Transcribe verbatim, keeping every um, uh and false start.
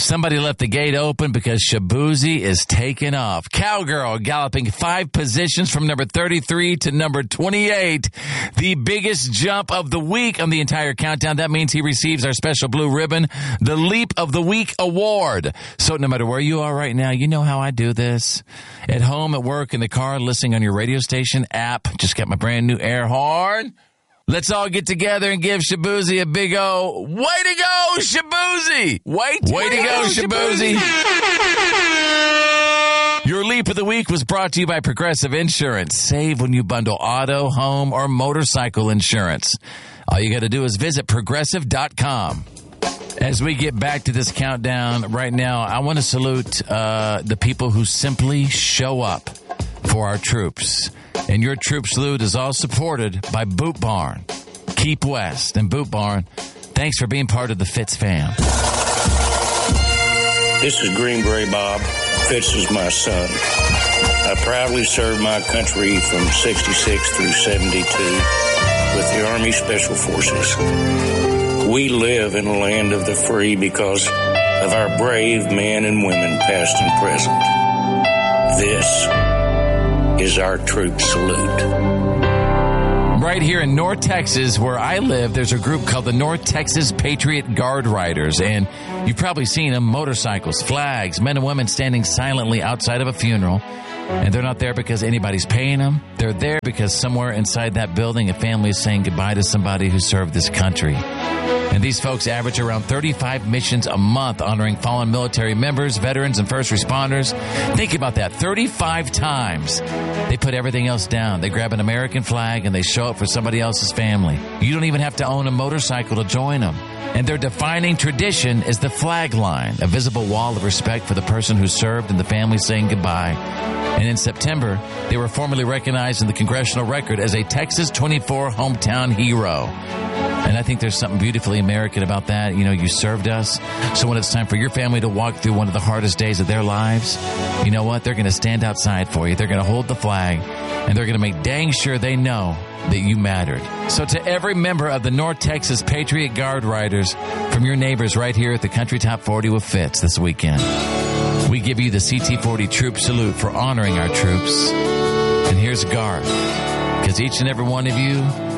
Somebody left the gate open because Shaboozey is taking off. Cowgirl galloping five positions from number thirty-three to number twenty-eight. The biggest jump of the week on the entire countdown. That means he receives our special blue ribbon, the Leap of the Week award. So no matter where you are right now, you know how I do this. At home, at work, in the car, listening on your radio station app. Just got my brand new air horn. Let's all get together and give Shaboozey a big O. Way to go, Shaboozey! Way to, Way to go, go Shaboozey! Your Leap of the Week was brought to you by Progressive Insurance. Save when you bundle auto, home, or motorcycle insurance. All you got to do is visit progressive dot com. As we get back to this countdown right now, I want to salute uh, the people who simply show up for our troops. And your troop salute is all supported by Boot Barn, Keep West, and Boot Barn. Thanks for being part of the Fitz fam. This is Green Beret Bob. Fitz is my son. I proudly served my country from sixty-six through seventy-two with the Army Special Forces. We live in a land of the free because of our brave men and women, past and present. This is our troop salute. Right here in North Texas, where I live, there's a group called the North Texas Patriot Guard Riders, and you've probably seen them, motorcycles, flags, men and women standing silently outside of a funeral, and they're not there because anybody's paying them. They're there because somewhere inside that building, a family is saying goodbye to somebody who served this country. And these folks average around thirty-five missions a month honoring fallen military members, veterans, and first responders. Think about that. thirty-five times. They put everything else down. They grab an American flag and they show up for somebody else's family. You don't even have to own a motorcycle to join them. And their defining tradition is the flag line, a visible wall of respect for the person who served and the family saying goodbye. And in September, they were formally recognized in the Congressional Record as a Texas twenty-four hometown hero. And I think there's something beautifully American about that. You know, you served us. So when it's time for your family to walk through one of the hardest days of their lives, you know what? They're going to stand outside for you. They're going to hold the flag. And they're going to make dang sure they know that you mattered. So to every member of the North Texas Patriot Guard Riders, from your neighbors right here at the Country Top forty with Fitz this weekend, we give you the C T forty Troop Salute for honoring our troops. And here's Garth, because each and every one of you